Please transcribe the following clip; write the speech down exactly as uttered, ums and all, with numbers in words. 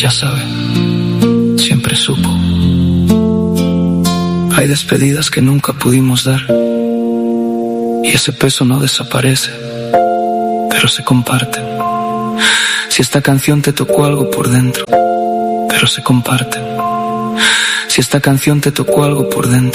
Ya sabe, siempre supo. Hay despedidas que nunca pudimos dar, y ese peso no desaparece, pero se comparte. Si esta canción te tocó algo por dentro, pero se comparte. Si esta canción te tocó algo por dentro,